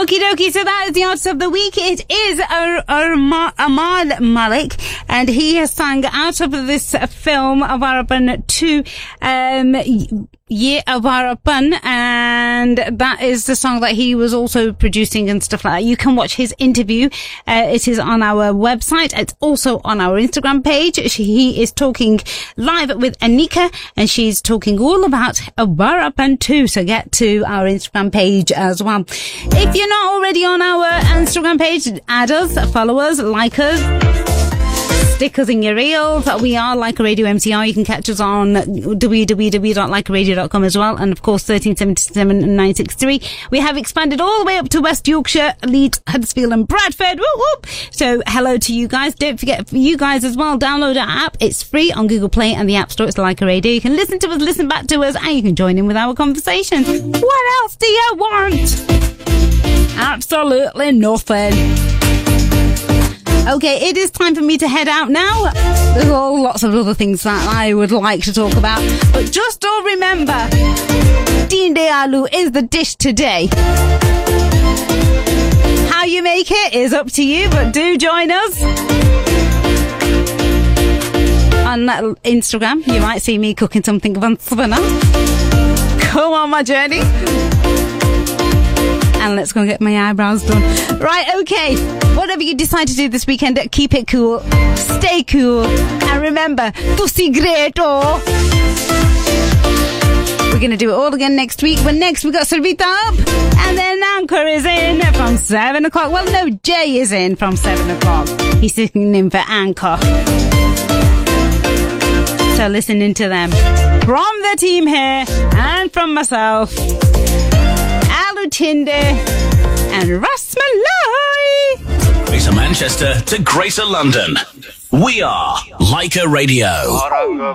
Okie dokie, so that is the artist of the week. It is Ahmad Malik, and he has sung out of this film Avarapan 2, Ye Avarapan, and that is the song that he was also producing and stuff like that. You can watch his interview. It is on our website. It's also on our Instagram page. He is talking live with Anika, and she's talking all about Avarapan 2. So get to our Instagram page as well. If you're not already on our Instagram page, add us, follow us, like us. Stick us in your reels. We are Like a Radio MCR. You can catch us on www.likearadio.com as well. And of course, 1377 and 963. We have expanded all the way up to West Yorkshire, Leeds, Huddersfield and Bradford. Whoop, whoop. So hello to you guys. Don't forget, for you guys as well, download our app. It's free on Google Play and the App Store. It's Like a Radio. You can listen to us, listen back to us, and you can join in with our conversations. What else do you want? Absolutely nothing. Okay, it is time for me to head out now. There's lots of other things that I would like to talk about. But just all remember, Dinde Aloo is the dish today. How you make it is up to you, but do join us on Instagram. You might see me cooking something fun. Come on, my journey. And let's go and get my eyebrows done. Right, okay. Whatever you decide to do this weekend, keep it cool. Stay cool. And remember, tusi great, oh. We're going to do it all again next week. But next we got Sarvita up. And then Anchor is in from 7 o'clock. Well, no, Jay is in from 7 o'clock. He's sitting in for Anchor. So listening to them. From the team here and from myself, Tinde and Rasmalai. Greater Manchester to Greater London. We are Like a Radio.